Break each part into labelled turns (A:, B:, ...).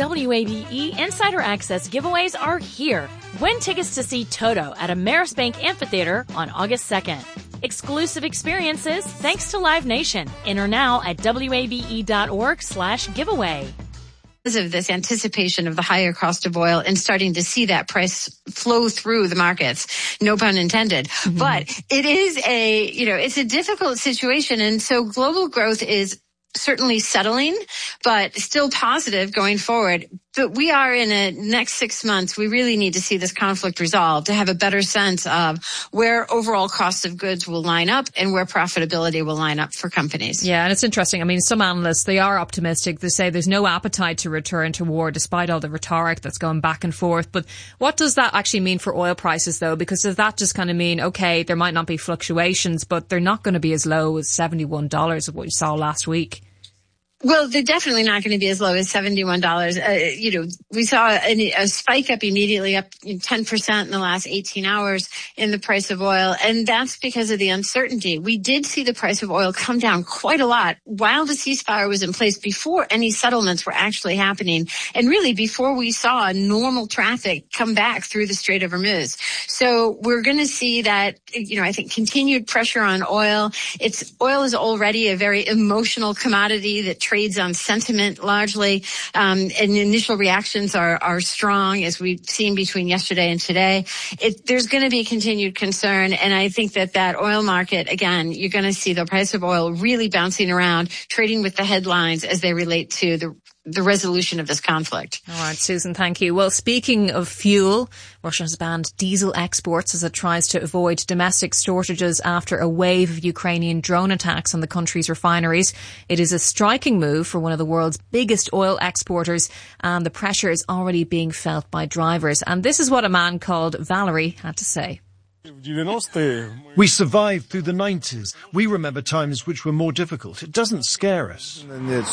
A: WABE Insider Access giveaways are here. Win tickets to see Toto at Amerisbank Amphitheater on August 2nd. Exclusive experiences thanks to Live Nation. Enter now at wabe.org/giveaway.
B: Because of this anticipation of the higher cost of oil and starting to see that price flow through the markets, no pun intended. Mm-hmm. But it is it's a difficult situation. And so global growth is certainly settling, but still positive going forward. But we are in a next 6 months, we really need to see this conflict resolved to have a better sense of where overall cost of goods will line up and where profitability will line up for companies.
C: Yeah, and it's interesting. I mean, some analysts, they are optimistic. They say there's no appetite to return to war despite all the rhetoric that's going back and forth. But what does that actually mean for oil prices, though? Because does that just kind of mean, okay, there might not be fluctuations, but they're not going to be as low as $71 of what you saw last week?
B: Well, they're definitely not going to be as low as $71. We saw a spike up immediately, up 10% in the last 18 hours in the price of oil. And that's because of the uncertainty. We did see the price of oil come down quite a lot while the ceasefire was in place, before any settlements were actually happening. And really before we saw normal traffic come back through the Strait of Hormuz. So we're going to see that, I think continued pressure on oil. Oil is already a very emotional commodity that trades on sentiment largely, and initial reactions are strong, as we've seen between yesterday and today. There's going to be continued concern, and I think that oil market, again, you're going to see the price of oil really bouncing around, trading with the headlines as they relate to the resolution of this conflict.
C: All right, Susan, thank you. Well, speaking of fuel, Russia has banned diesel exports as it tries to avoid domestic shortages after a wave of Ukrainian drone attacks on the country's refineries. It is a striking move for one of the world's biggest oil exporters, and the pressure is already being felt by drivers. And this is what a man called Valery had to say.
D: We survived through the 90s. We remember times which were more difficult. It doesn't scare us.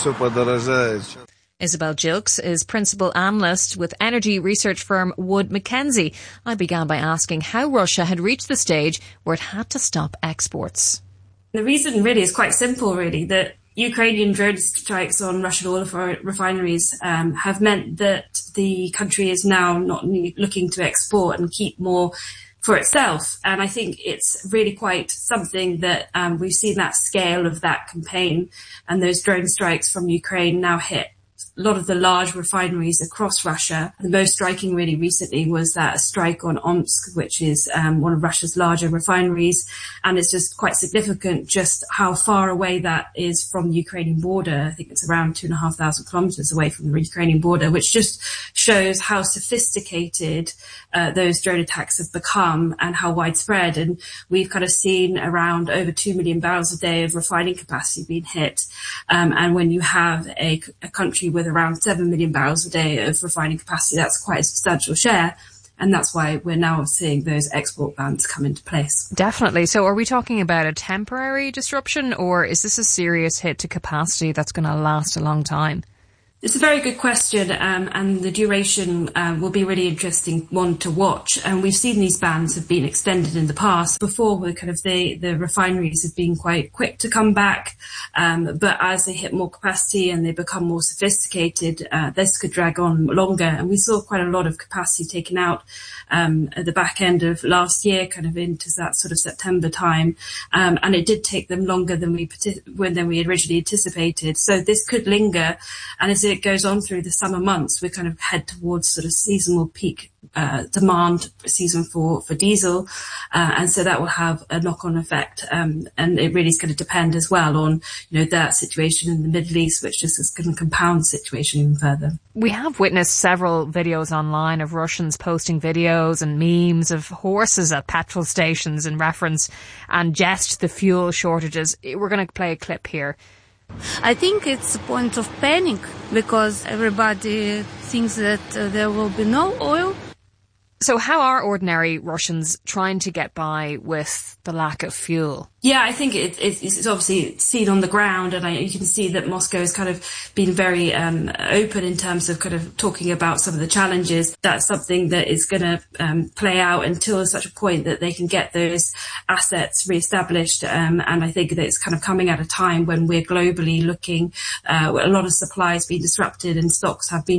C: Isabel Gilks is principal analyst with energy research firm Wood Mackenzie. I began by asking how Russia had reached the stage where it had to stop exports.
E: The reason really is quite simple, really, that Ukrainian drone strikes on Russian oil refineries have meant that the country is now not looking to export and keep more for itself. And I think it's really quite something that we've seen that scale of that campaign, and those drone strikes from Ukraine now hit a lot of the large refineries across Russia. The most striking really recently was that strike on Omsk, which is one of Russia's larger refineries. And it's just quite significant just how far away that is from the Ukrainian border. I think it's around 2,500 kilometers away from the Ukrainian border, which just shows how sophisticated those drone attacks have become and how widespread. And we've kind of seen around over 2 million barrels a day of refining capacity being hit. And when you have a country with around 7 million barrels a day of refining capacity, that's quite a substantial share. And that's why we're now seeing those export bans come into place.
C: Definitely. So are we talking about a temporary disruption, or is this a serious hit to capacity that's going to last a long time?
E: It's a very good question, and the duration will be a really interesting one to watch. And we've seen these bans have been extended in the past. Before, the refineries have been quite quick to come back, but as they hit more capacity and they become more sophisticated, this could drag on longer. And we saw quite a lot of capacity taken out at the back end of last year, kind of into that sort of September time, and it did take them longer than we originally anticipated. So this could linger, and as it goes on through the summer months, we kind of head towards sort of seasonal peak demand season for diesel, and so that will have a knock-on effect, and it really is going to depend as well on that situation in the Middle East, which just is going to compound the situation even further.
C: We have witnessed several videos online of Russians posting videos and memes of horses at petrol stations in reference and jest the fuel shortages. We're going to play a clip here.
F: I think it's a point of panic because everybody thinks that there will be no oil.
C: So how are ordinary Russians trying to get by with the lack of fuel?
E: Yeah, I think it's obviously seen on the ground, and you can see that Moscow has kind of been very open in terms of kind of talking about some of the challenges. That's something that is going to play out until such a point that they can get those assets reestablished. And I think that it's kind of coming at a time when we're globally looking, a lot of supplies being disrupted and stocks have been